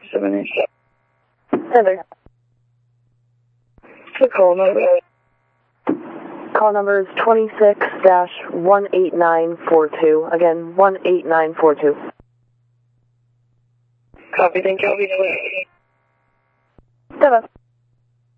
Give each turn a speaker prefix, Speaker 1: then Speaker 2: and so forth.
Speaker 1: 578.
Speaker 2: Heather.
Speaker 1: The call number.
Speaker 2: Call number is 26-18942. Again, 18942.
Speaker 1: Copy, thank you.
Speaker 2: Seven.